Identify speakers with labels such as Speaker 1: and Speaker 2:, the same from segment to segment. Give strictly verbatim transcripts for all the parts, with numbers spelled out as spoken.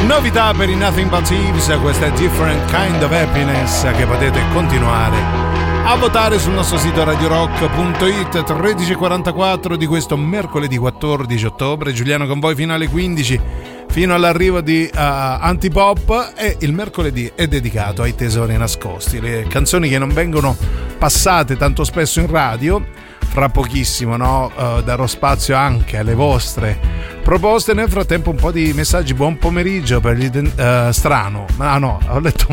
Speaker 1: Novità per i Nothing But Thieves, questa è Different Kind of Happiness, che potete continuare a votare sul nostro sito radio rock punto it. Tredici e quarantaquattro di questo mercoledì quattordici ottobre. Giuliano con voi fino alle quindici, fino all'arrivo di uh, Antipop, e il mercoledì è dedicato ai tesori nascosti, le canzoni che non vengono passate tanto spesso in radio. Fra pochissimo, no? Uh, darò spazio anche alle vostre proposte. Nel frattempo un po' di messaggi. Buon pomeriggio per gli uh, strano. Ah no, ho letto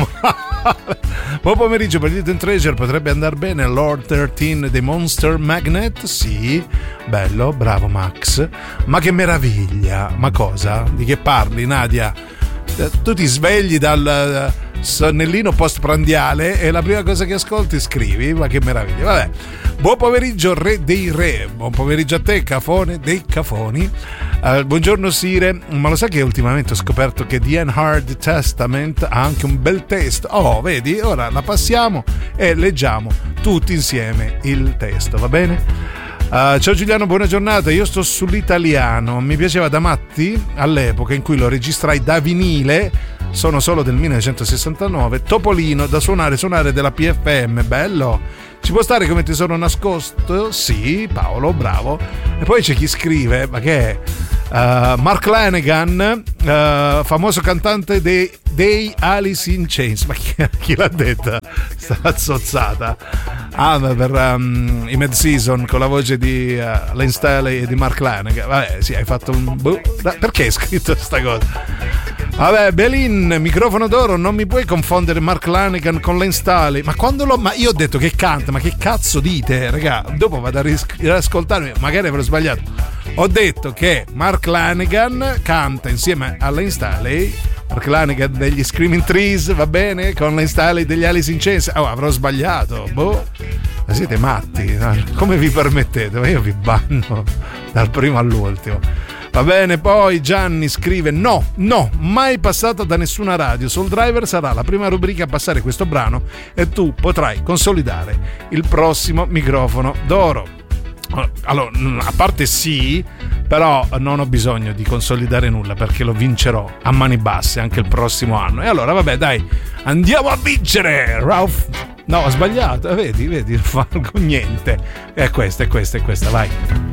Speaker 1: buon pomeriggio per gli Hidden Treasure. Potrebbe andare bene Lord tredici dei Monster Magnet. Sì, bello, bravo Max. Ma che meraviglia. Ma cosa? Di che parli, Nadia? Tu ti svegli dal sonnellino postprandiale e la prima cosa che ascolti scrivi. Ma che meraviglia. Vabbè. Buon pomeriggio re dei re, buon pomeriggio a te cafone dei cafoni. Uh, buongiorno Sire, ma lo sai che ultimamente ho scoperto che The Hard Testament ha anche un bel testo? Oh, vedi, ora la passiamo e leggiamo tutti insieme il testo, va bene? Uh, ciao Giuliano, buona giornata. Io sto sull'italiano, mi piaceva da matti all'epoca in cui lo registrai da vinile. Sono solo del millenovecentosessantanove. Topolino da suonare, suonare della P F M, bello. Ci può stare come tesoro nascosto? Sì, Paolo, bravo. E poi c'è chi scrive, ma che è? Uh, Mark Lanegan, uh, famoso cantante dei, dei Alice in Chains. Ma chi, chi l'ha detta? Sta zozzata. Ah, per um, i Mid-Season con la voce di uh, Lane Staley e di Mark Lanegan. Vabbè, sì, hai fatto un... Boh. Perché hai scritto sta cosa? Vabbè, Belin, microfono d'oro, non mi puoi confondere Mark Lanegan con Lane Staley. Ma quando l'ho... Ma io ho detto che canta, ma che cazzo dite, raga? Dopo vado a ris- ascoltarmi, magari avrò sbagliato. Ho detto che Mark Lanegan canta insieme a Lane Staley, Mark Lanegan degli Screaming Trees, va bene, con Lane Staley degli Alice in Chains. Oh, avrò sbagliato, boh. Ma siete matti, come vi permettete? Ma io vi banno dal primo all'ultimo. Va bene, poi Gianni scrive: no, no, mai passata da nessuna radio. Soul Driver sarà la prima rubrica a passare questo brano e tu potrai consolidare il prossimo microfono d'oro. Allora, a parte sì, però non ho bisogno di consolidare nulla perché lo vincerò a mani basse anche il prossimo anno. E allora vabbè, dai, andiamo a vincere, Ralph. No, ho sbagliato, vedi, vedi, non fa niente. È questa, è questa, è questa, vai.